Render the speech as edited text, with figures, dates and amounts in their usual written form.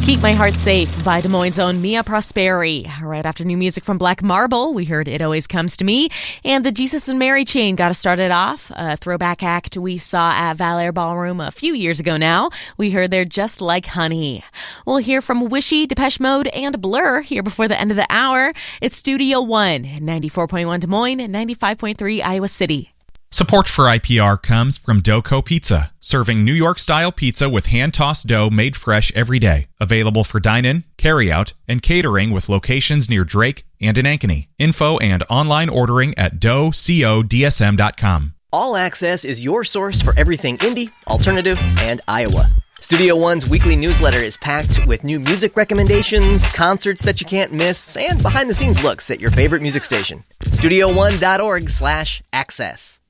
Keep My Heart Safe by Des Moines' own Mia Prosperi. Right after new music from Black Marble, we heard It Always Comes to Me. And the Jesus and Mary Chain got us started off. A throwback act we saw at Valair Ballroom a few years ago now. We heard They're Just Like Honey. We'll hear from Wishy, Depeche Mode, and Blur here before the end of the hour. It's Studio One, 94.1 Des Moines, 95.3 Iowa City. Support for IPR comes from Doco Pizza, serving New York-style pizza with hand-tossed dough made fresh every day. Available for dine-in, carry-out, and catering with locations near Drake and in Ankeny. Info and online ordering at doughcodsm.com. All Access is your source for everything indie, alternative, and Iowa. Studio One's weekly newsletter is packed with new music recommendations, concerts that you can't miss, and behind-the-scenes looks at your favorite music station. StudioOne.org/access.